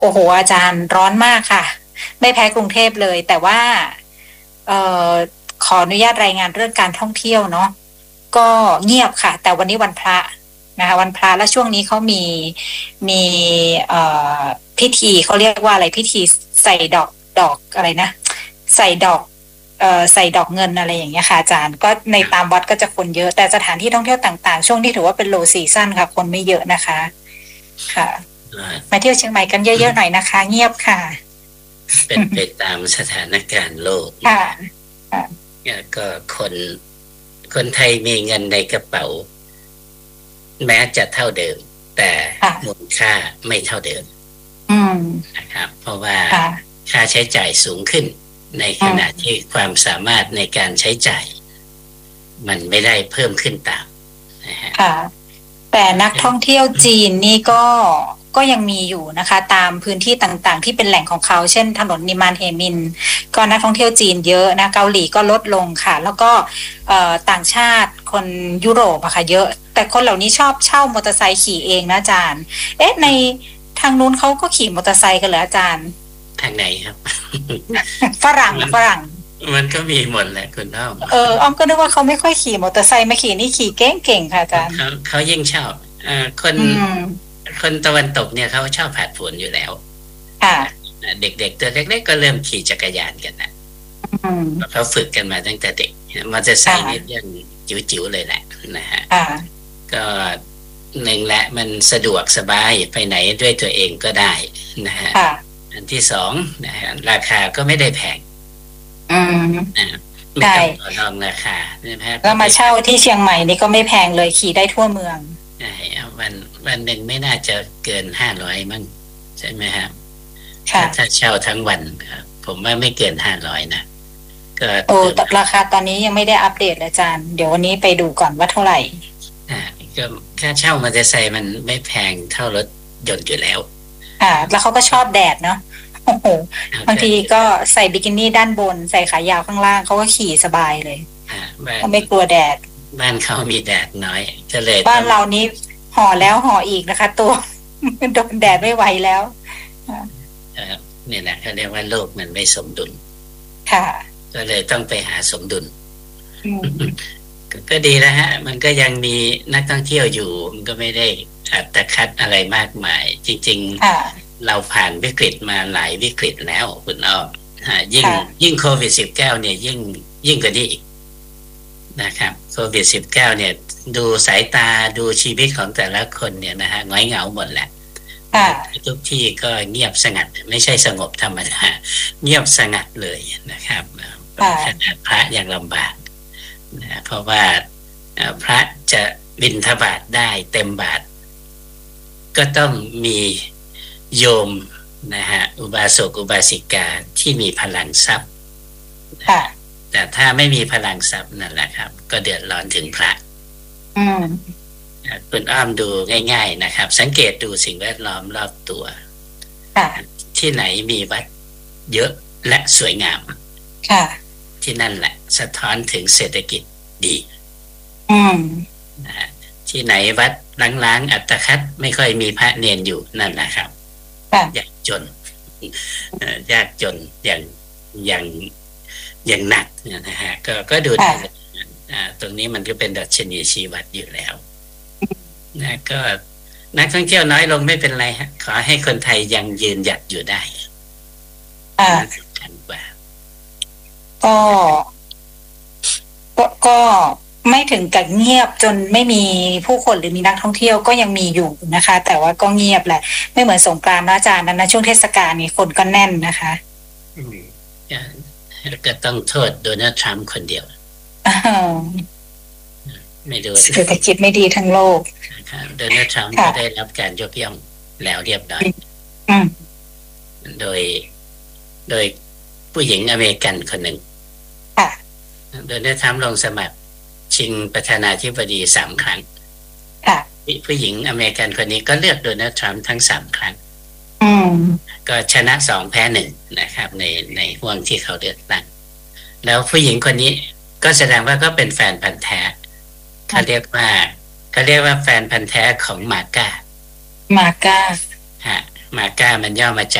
โอ้โหอาจารย์ร้อนมากค่ะไม่แพ้กรุงเทพเลยแต่ว่าเอ่อขออนุญาตรายงานเรื่องการท่องเที่ยวเนาะก็เงียบค่ะแต่วันนี้วันพระนะคะวันพระแล้วช่วงนี้เขามีเอ่อพิธีเขาเรียกว่าอะไรพิธีใส่ดอกอะไรนะใส่ดอกใส่ดอกเงินอะไรอย่างเงี้ยค่ะอาจารย์ก็ในตามวัดก็จะคนเยอะแต่สถานที่ท่องเที่ยวต่างๆช่วงนี้ถือว่าเป็น low season ค่ะคนไม่เยอะนะคะค่ะ มาเที่ยวเชียงใหม่กันเยอะๆหน่อยนะคะเงียบค่ะเป็นไปตามสถานการณ์โลกค่ะค่ะก็คนไทยมีเงินในกระเป๋าแม้จะเท่าเดิมแต่มูลค่าไม่เท่าเดิมนะครับเพราะว่าค่าใช้จ่ายสูงขึ้นในขณะที่ความสามารถในการใช้จ่ายมันไม่ได้เพิ่มขึ้นตามนะฮะแต่นักท่องเที่ยวจีนนี่ก็ยังมีอยู่นะคะตามพื้นที่ต่างๆที่เป็นแหล่งของเขาเช่นถนนนิมานเฮมินก็นักท่องเที่ยวจีนเยอะนะเกาหลีก็ลดลงค่ะแล้วก็ต่างชาติคนยุโรปอะค่ะเยอะแต่คนเหล่านี้ชอบเช่ามอเตอร์ไซค์ขี่เองนะอาจารย์ในทางนู้นเขาก็ขี่มอเตอร์ไซค์กันเหรออาจารย์ทางไหนครับฝรั่งมันก็มีหมดแหละคุณอ้อมอ้อมก็นึกว่าเขาไม่ค่อยขี่มอเตอร์ไซค์มาขี่นี่ขี่เก่งๆค่ะอาจารย์เขายิ่งชอบคนตะวันตกเนี่ยเขาชอบผัดผลอยู่แล้วเด็กๆตัวเล็กๆก็เริ่มขี่จักรยานกันนะเขาฝึกกันมาตั้งแต่เด็กมอเตอร์ไซค์นี่ยังจิ๋วๆเลยแหละนะฮะก็หนึ่งแหละมันสะดวกสบายไปไหนด้วยตัวเองก็ได้นะฮะอันที่สองนะฮะราคาก็ไม่ได้แพงไม่ต้องต่อรองราคาแล้วมาเช่าที่เชียงใหม่นี่ก็ไม่แพงเลยขี่ได้ทั่วเมืองใช่วันหนึ่งไม่น่าจะเกิน500มั้งใช่ไหมครับถ้าเช่าทั้งวันครับผมว่าไม่เกิน500นะก็ราคาตอนนี้ยังไม่ได้อัปเดตเลยอาจารย์เดี๋ยววันนี้ไปดูก่อนว่าเท่าไหร่ก็ค่าเช่ามอเตอร์ไซค์มันไม่แพงเท่ารถยนต์อยู่แล้วแล้วเขาก็ชอบแดดเนาะโอ้โหบางทีก็ใส่บิกินี่ด้านบนใส่ขายาวข้างล่างเขาก็ขี่สบายเลยเขาไม่กลัวแดดบ้านเขามีแดดน้อยก็เลยบ้านเรานี้ห่อแล้วห่ออีกนะคะตัวโดนแดดไม่ไหวแล้วเนี่ยนะเขาเรียกว่าโลกมันไม่สมดุลค่ะก็เลยต้องไปหาสมดุลก็ดีแล้วฮะมันก็ยังมีนักท่องเที่ยวอยู่มันก็ไม่ได้อัตคัดอะไรมากมายจริงๆเราผ่านวิกฤตมาหลายวิกฤตแล้วคุณอ้อมยิ่งโควิด-19เนี่ยยิ่งกว่านี้อีกนะครับโควิด-19เนี่ยดูสายตาดูชีวิตของแต่ละคนเนี่ยนะฮะง้อยเหงาหมดแหละทุกที่ก็เงียบสงัดไม่ใช่สงบธรรมดาเงียบสงัดเลยนะครับขนาดพระยังลำบากนะเพราะว่าพระจะบิณฑบาตได้เต็มบาทก็ต้องมีโยมนะฮะอุบาสกอุบาสิกาที่มีพลังทรัพย์แต่ถ้าไม่มีพลังทรัพย์นั่นแหละครับก็เดือดร้อนถึงพระคุณอ้อมดูง่ายๆนะครับสังเกตดูสิ่งแวดล้อมรอบตัวที่ไหนมีวัดเยอะและสวยงามที่นั่นแหละสะท้อนถึงเศรษฐกิจดีที่ไหนวัดล้างๆอัตคัดไม่ค่อยมีพระเนนอยู่นั่นแหละครับยากจนยากจนอย่างหนักนะฮะก็ดูได้ตรงนี้มันก็เป็นดัชนีชี้วัดอยู่แล้วนะก็นักท่องเที่ยวน้อยลงไม่เป็นไรฮะขอให้คนไทยยังยืนหยัดอยู่ได้สำคัญกว่าก็ไม่ถึงกับเงียบจนไม่มีผู้คนหรือมีนักท่องเที่ยวก็ยังมีอยู่นะคะแต่ว่าก็เงียบแหละไม่เหมือนสงกรานต์นะอาจารย์นั้นนะช่วงเทศกาลนี่คนก็แน่นนะคะก็ต้องโทษโดนัลด์ทรัมป์คนเดียวไม่ดูเศรษฐกิจไม่ดีทั้งโลกโดนัลด์ทรัมป์ก็ได้รับการยกย่องแล้วเรียบร้อยโดยผู้หญิงอเมริกันคนหนึ่งโดนัลด์ทรัมป์ลงสมัครชิงประธานาธิบดี3 ครั้งผู้หญิงอเมริกันคนนี้ก็เลือกโดนัลด์ทรัมป์ทั้ง3 ครั้งก็ชนะ2แพ้1นะครับในห่วงที่เขาเลือกตั้งแล้วผู้หญิงคนนี้ก็แสดงว่าก็เป็นแฟนพันธุ์แท้เขาเรียกว่าแฟนพันธุ์แท้ของมาก้าฮะมาก้ามันย่อมาจาก